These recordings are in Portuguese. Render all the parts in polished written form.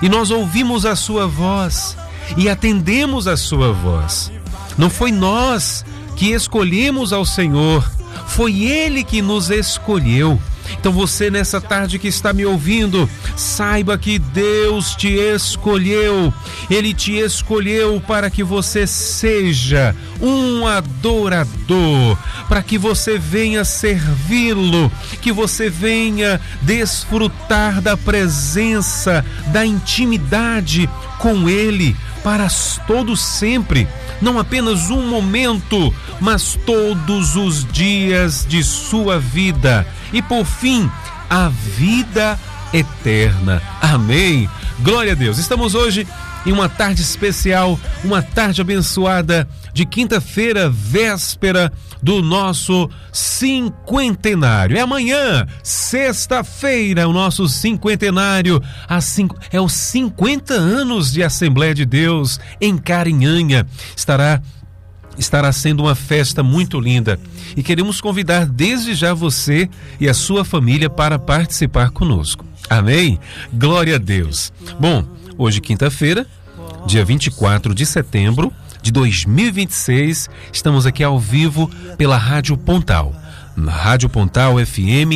e nós ouvimos a sua voz e atendemos a sua voz. Não foi nós que escolhemos ao Senhor, foi Ele que nos escolheu. Então você, nessa tarde que está me ouvindo, saiba que Deus te escolheu. Ele te escolheu para que você seja um adorador, para que você venha servi-lo, que você venha desfrutar da presença, da intimidade com Ele para todo sempre. Não apenas um momento, mas todos os dias de sua vida. E por fim, a vida eterna. Amém. Glória a Deus. Estamos hoje em uma tarde especial, uma tarde abençoada de quinta-feira, véspera do nosso cinquentenário. É amanhã, sexta-feira, o nosso cinquentenário. É os 50 anos de Assembleia de Deus em Carinhanha. Estará sendo uma festa muito linda e queremos convidar desde já você e a sua família para participar conosco. Amém? Glória a Deus. Bom, hoje quinta-feira, dia 24 de setembro de 2026, estamos aqui ao vivo pela Rádio Pontal. Na Rádio Pontal FM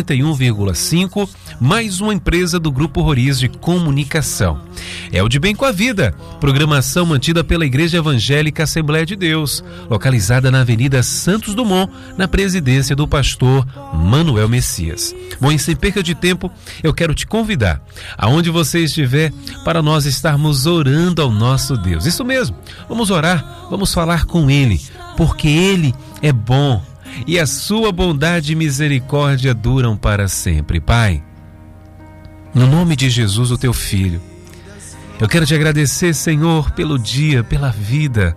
91,5, mais uma empresa do Grupo Roriz de Comunicação. É o De Bem com a Vida, programação mantida pela Igreja Evangélica Assembleia de Deus, localizada na Avenida Santos Dumont, na presidência do pastor Manuel Messias. Bom, e sem perca de tempo, eu quero te convidar, aonde você estiver, para nós estarmos orando ao nosso Deus. Isso mesmo, vamos orar, vamos falar com Ele, porque Ele é bom. E a sua bondade e misericórdia duram para sempre. Pai, no nome de Jesus, o teu Filho, eu quero te agradecer, Senhor, pelo dia, pela vida.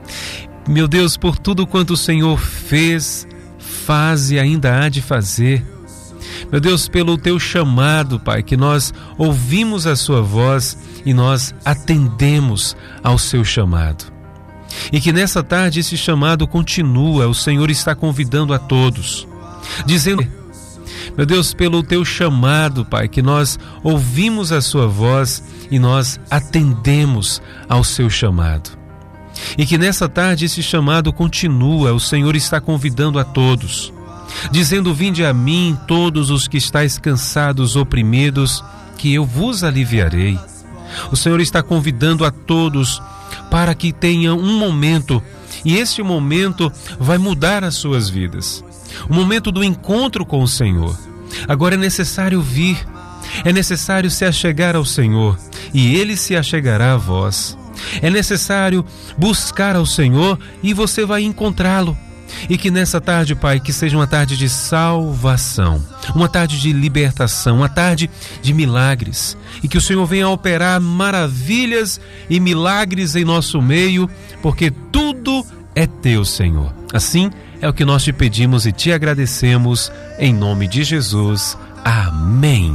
Meu Deus, por tudo quanto o Senhor fez, faz e ainda há de fazer. Meu Deus, pelo teu chamado, Pai, que nós ouvimos a sua voz e nós atendemos ao seu chamado. E que nessa tarde esse chamado continua, o Senhor está convidando a todos, dizendo, meu Deus, pelo teu chamado, Pai, que nós ouvimos a sua voz e nós atendemos ao seu chamado. E que nessa tarde esse chamado continua, o Senhor está convidando a todos, dizendo, vinde a mim todos os que estáis cansados, oprimidos, que eu vos aliviarei. O Senhor está convidando a todos para que tenham um momento, e este momento vai mudar as suas vidas. O momento do encontro com o Senhor. Agora é necessário vir, é necessário se achegar ao Senhor, e Ele se achegará a vós. É necessário buscar ao Senhor e você vai encontrá-lo. E que nessa tarde, Pai, que seja uma tarde de salvação, uma tarde de libertação, uma tarde de milagres. E que o Senhor venha operar maravilhas e milagres em nosso meio, porque tudo é teu, Senhor. Assim é o que nós te pedimos e te agradecemos, em nome de Jesus. Amém.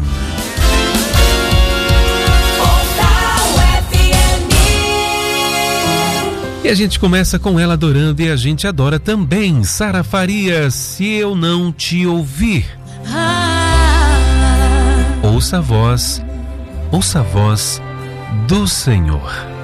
E a gente começa com ela adorando e a gente adora também. Sara Farias, Se Eu Não Te Ouvir. Ouça a voz do Senhor.